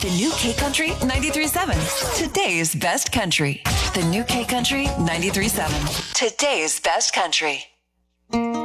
The new K Country 93.7. Today's best country. The new K Country 93.7. Today's best country.